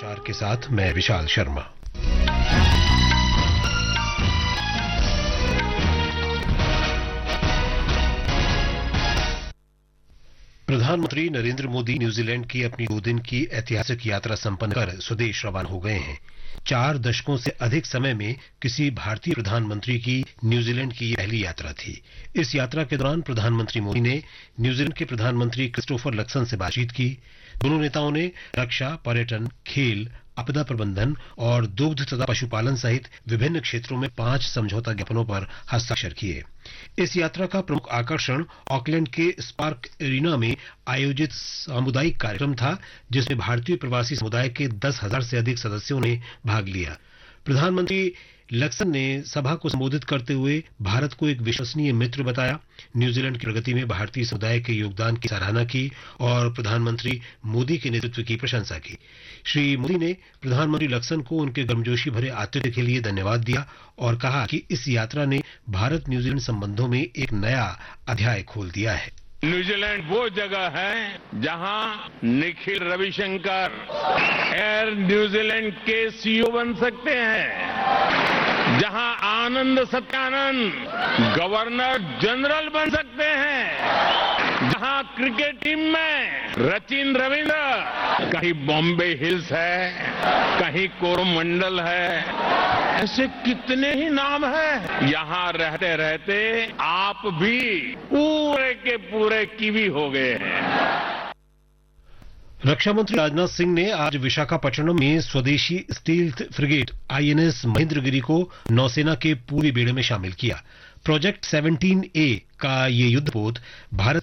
समाचार के साथ मैं विशाल शर्मा। प्रधानमंत्री नरेंद्र मोदी न्यूजीलैंड की अपनी 2 दिन की ऐतिहासिक यात्रा संपन्न कर स्वदेश रवाना हो गए हैं। 4 दशकों से अधिक समय में किसी भारतीय प्रधानमंत्री की न्यूजीलैंड की यह पहली यात्रा थी। इस यात्रा के दौरान प्रधानमंत्री मोदी ने न्यूजीलैंड के प्रधानमंत्री क्रिस्टोफर लक्सन से बातचीत की। दोनों नेताओं ने रक्षा, पर्यटन, खेल, आपदा प्रबंधन और दुग्ध तथा पशुपालन सहित विभिन्न क्षेत्रों में 5 समझौता ज्ञापनों पर हस्ताक्षर किए। इस यात्रा का प्रमुख आकर्षण ऑकलैंड के स्पार्क एरिना में आयोजित सामुदायिक कार्यक्रम था, जिसमें भारतीय प्रवासी समुदाय के 10,000 से अधिक सदस्यों ने भाग लिया। प्रधानमंत्री लक्सन ने सभा को संबोधित करते हुए भारत को एक विश्वसनीय मित्र बताया, न्यूजीलैंड की प्रगति में भारतीय समुदाय के योगदान की सराहना की और प्रधानमंत्री मोदी के नेतृत्व की प्रशंसा की। श्री मोदी ने प्रधानमंत्री लक्सन को उनके गर्मजोशी भरे आतिथ्य के लिए धन्यवाद दिया और कहा कि इस यात्रा ने भारत न्यूजीलैंड संबंधों में एक नया अध्याय खोल दिया है। न्यूजीलैंड वो जगह है जहां निखिल रविशंकर एयर न्यूजीलैंड के सीईओ बन सकते हैं, जहां आनंद सत्यानंद गवर्नर जनरल बन सकते हैं, जहां क्रिकेट टीम में सचिन रविंद्र, कहीं बॉम्बे हिल्स है, कहीं कोरोमंडल है, ऐसे कितने ही नाम हैं। यहां रहते रहते आप भी पूरे के पूरे कीवी हो गए हैं। रक्षा मंत्री राजनाथ सिंह ने आज विशाखापट्टनम में स्वदेशी स्टील्थ फ्रिगेट आईएनएस महेंद्रगिरी को नौसेना के पूर्वी बेड़े में शामिल किया। प्रोजेक्ट 17A का ये युद्धपोत भारत